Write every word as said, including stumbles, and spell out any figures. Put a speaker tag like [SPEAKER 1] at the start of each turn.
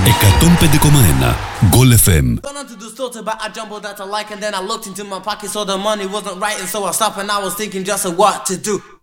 [SPEAKER 1] εκατόν πέντε κόμμα ένα Goal εφ εμ.
[SPEAKER 2] Gone on to the store to buy a jumbo that I like, and then I looked into my pocket, so the money wasn't right, and so I stopped and I was thinking just of what to do.